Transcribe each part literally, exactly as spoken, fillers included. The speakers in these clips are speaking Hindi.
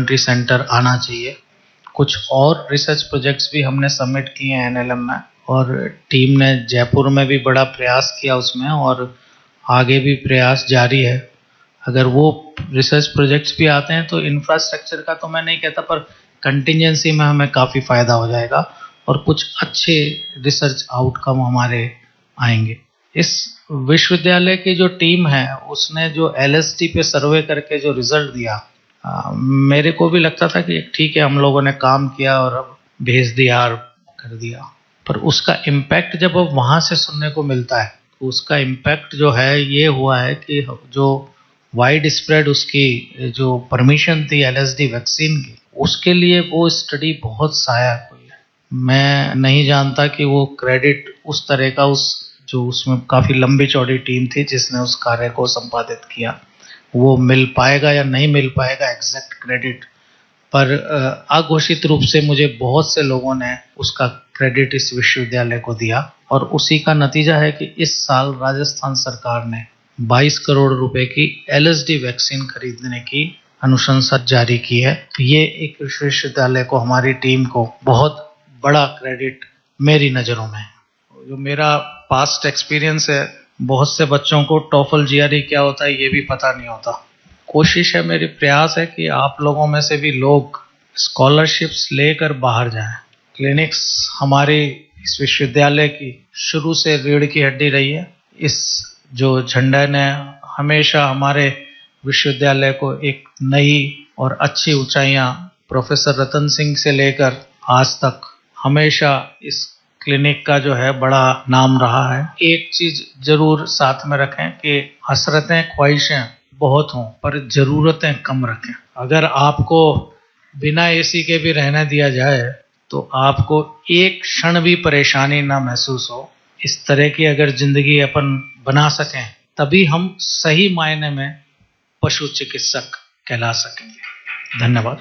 हस्बेंड्री सेंटर आना चाहिए। कुछ और रिसर्च प्रोजेक्ट्स भी हमने सबमिट किए हैं एनएलएम में, और टीम ने जयपुर में भी बड़ा प्रयास किया उसमें, और आगे भी प्रयास जारी है। अगर वो रिसर्च प्रोजेक्ट्स भी आते हैं तो इंफ्रास्ट्रक्चर का तो मैं नहीं कहता, पर कंटिजेंसी में हमें काफ़ी फ़ायदा हो जाएगा और कुछ अच्छे रिसर्च आउटकम हमारे आएंगे। इस विश्वविद्यालय की जो टीम है उसने जो एलएसटी पे सर्वे करके जो रिजल्ट दिया, आ, मेरे को भी लगता था कि ठीक है हम लोगों ने काम किया और अब भेज दिया और कर दिया, पर उसका इम्पैक्ट जब अब वहाँ से सुनने को मिलता है, उसका इम्पैक्ट जो है ये हुआ है कि जो वाइड स्प्रेड उसकी जो परमिशन थी एलएसडी वैक्सीन की, उसके लिए वो स्टडी बहुत सहायक हुई है। मैं नहीं जानता कि वो क्रेडिट उस तरह का, उस जो उसमें काफ़ी लंबी चौड़ी टीम थी जिसने उस कार्य को संपादित किया, वो मिल पाएगा या नहीं मिल पाएगा एग्जैक्ट क्रेडिट, पर अघोषित रूप से मुझे बहुत से लोगों ने उसका क्रेडिट इस विश्वविद्यालय को दिया, और उसी का नतीजा है कि इस साल राजस्थान सरकार ने बाईस करोड़ रुपए की एलएसडी वैक्सीन खरीदने की अनुशंसा जारी की है। ये एक विश्वविद्यालय को, हमारी टीम को बहुत बड़ा क्रेडिट मेरी नज़रों में है। जो मेरा पास्ट एक्सपीरियंस है, बहुत से बच्चों को टॉफल जीआरई क्या होता है ये भी पता नहीं होता। कोशिश है, मेरी प्रयास है कि आप लोगों में से भी लोग स्कॉलरशिप्स लेकर बाहर जाएं। क्लिनिक्स हमारे इस विश्वविद्यालय की शुरू से रीढ़ की हड्डी रही है। इस जो झंडा ने हमेशा हमारे विश्वविद्यालय को एक नई और अच्छी ऊंचाइयां, प्रोफेसर रतन सिंह से लेकर आज तक हमेशा इस क्लिनिक का जो है बड़ा नाम रहा है। एक चीज जरूर साथ में रखें कि हसरतें ख्वाहिशें बहुत हों पर ज़रूरतें कम रखें। अगर आपको बिना एसी के भी रहने दिया जाए तो आपको एक क्षण भी परेशानी ना महसूस हो, इस तरह की अगर जिंदगी अपन बना सकें तभी हम सही मायने में पशु चिकित्सक कहला सकेंगे। धन्यवाद।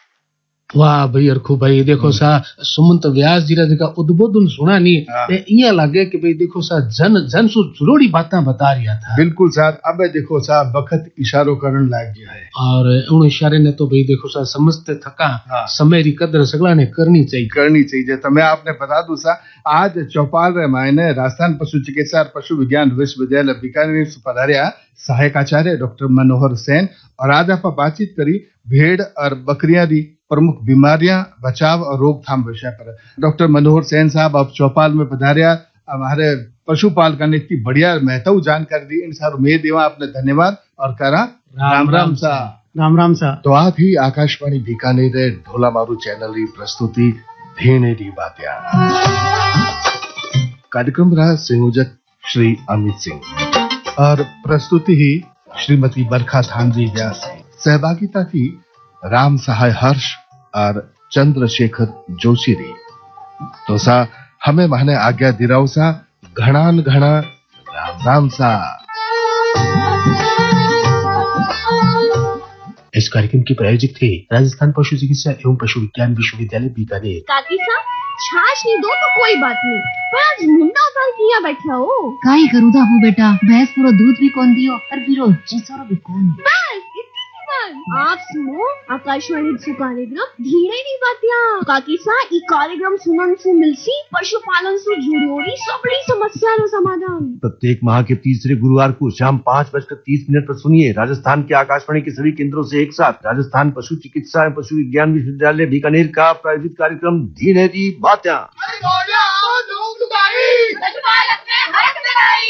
वाह भाई अरखू भाई, देखो सा सुमंत व्यास जी का उद्बोधन सुना नहीं, इया लगे कि भाई देखो सा जन जन सु जुड़ोड़ी बातें बता रिया था। बिल्कुल सर, अब देखो सा वक्त इशारों करने लग गया है, और उन इशारे ने तो भाई देखो सा समझते थका हाँ। समय री कदर सगला ने करनी चाहिए करनी चाहिए। तो मैं आपने बता दूं सा, आज चौपाल रे मायने राजस्थान पशु चिकित्सा और पशु विज्ञान विश्वविद्यालय बीकानेर से पधारिया सहायक आचार्य डॉक्टर मनोहर सेन, और आज आप बातचीत करी भेड़ और बकरियां दी प्रमुख बीमारियां, बचाव और रोकथाम विषय पर। डॉक्टर मनोहर सेन साहब अब चौपाल में पधारिया, हमारे पशुपालक ने इतनी बढ़िया महत्व जानकारी दी, इन सार उम्मीद देवा आपने धन्यवाद और करा राम राम सा राम राम सा। तो आप ही आकाशवाणी बीकानेर ढोला मारू चैनल की प्रस्तुति धेने दी बात्या। कार्यक्रम रहा संयोजक श्री अमित सिंह और प्रस्तुति ही श्रीमती बरखा धानजी व्यास। सहभागिता की राम सहाय हर्ष और चंद्रशेखर जोशी री। तो सा हमें माने आज्ञा दिराव सा, घणान घणा राम राम सा। इस कार्यक्रम की प्रायोजक थे राजस्थान पशु चिकित्सा एवं पशु विज्ञान विश्वविद्यालय बीकानेर। काकी साहब छाछ नहीं दो तो कोई बात नहीं, पर आज मुंडा उतार किया बैठा हो। काई करूँ था वो बेटा, भैंस पूरा दूध भी कौन दियो और फिर जीसोरो भी कौन। बस इतनी सी बात। आप सुनो आकाशवाणी से कार्यक्रम धीरे दी बातिया। काकी साहब ई कार्यक्रम सुनन से मिलसी पशुपालन से जुड़ी हुई सबड़ी समस्या नो समाधान। प्रत्येक माह के तीसरे गुरुवार को शाम पाँच बजकर तीस मिनट पर सुनिए राजस्थान के आकाशवाणी के सभी केंद्रों से एक साथ राजस्थान पशु चिकित्सा एवं पशु विज्ञान विश्वविद्यालय बीकानेर का प्रायोजित कार्यक्रम धीरे दी बातें।